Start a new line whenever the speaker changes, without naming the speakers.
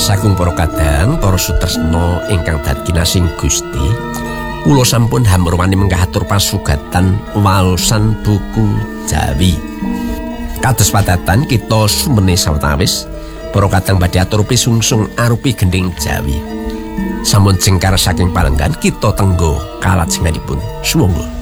Saking para kadang, para sutresna ingkang dadi kinasing Gusti, kula sampun hamurwani mengkatur pasugatan waosan buku Jawi. Kados padatan kita sumene sawetawis, para kadang badhe atur pisungsung arupi gending Jawi. Sampun jengkar saking palenggan kita tenggo kalajenganipun. Sumangga.